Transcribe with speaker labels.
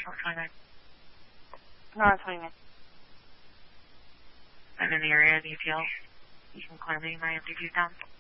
Speaker 1: North 29.
Speaker 2: North 29.
Speaker 1: I'm in the area of the ETL. You can clear me. My MDT's down.